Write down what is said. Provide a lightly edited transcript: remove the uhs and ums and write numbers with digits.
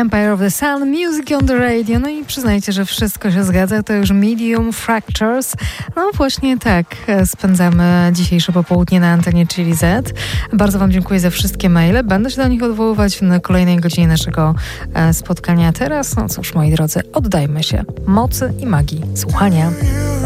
Empire of the Sun, Music on the Radio. No i przyznajcie, że wszystko się zgadza. To już Medium Fractures. No właśnie tak spędzamy dzisiejsze popołudnie na antenie Chili Z. Bardzo wam dziękuję za wszystkie maile. Będę się do nich odwoływać w kolejnej godzinie naszego spotkania. Teraz, no cóż, moi drodzy, oddajmy się mocy i magii słuchania.